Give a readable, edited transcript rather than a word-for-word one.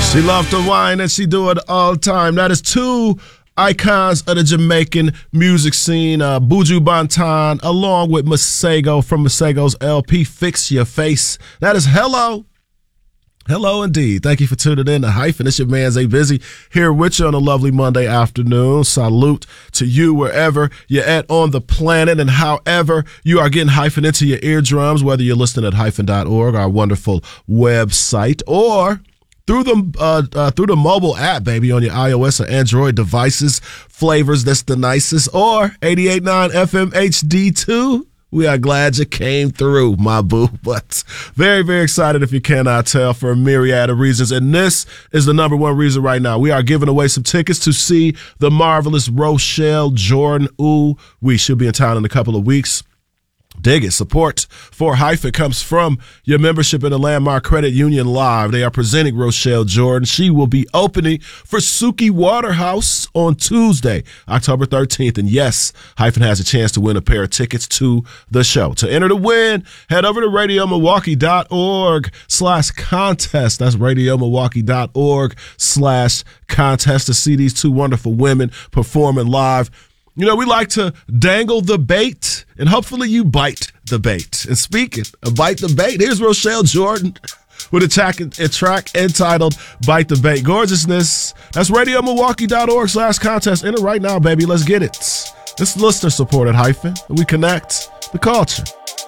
She loved to whine and she do it all the time. That is two icons of the Jamaican music scene, Buju Banton, along with Masego from Masego's LP, Fix Your Face. That is Hello. Hello indeed. Thank you for tuning in to Hyphen. It's your man Zay Busy here with you on a lovely Monday afternoon. Salute to you wherever you're at on the planet and however you are getting Hyphen into your eardrums, whether you're listening at hyphen.org, our wonderful website, or through the mobile app, baby, on your iOS or Android devices, flavors that's the nicest, or 88.9 FM HD2. We are glad you came through, my boo. But very, very excited, if you cannot tell, for a myriad of reasons. And this is the number one reason right now. We are giving away some tickets to see the marvelous Rochelle Jordan. Ooh, we should be in town in a couple of weeks. Dig it. Support for Hyphen comes from your membership in the Landmark Credit Union Live. They are presenting Rochelle Jordan. She will be opening for Suki Waterhouse on Tuesday, October 13th. And yes, Hyphen has a chance to win a pair of tickets to the show. To enter the win, head over to RadioMilwaukee.org/contest. That's RadioMilwaukee.org/contest to see these two wonderful women performing live. You know, we like to dangle the bait, and hopefully you bite the bait. And speaking of bite the bait, here's Rochelle Jordan with a track entitled Bite the Bait. Gorgeousness. That's RadioMilwaukee.org/contest. Enter right now, baby. Let's get it. This is listener supported Hyphen. We connect the culture.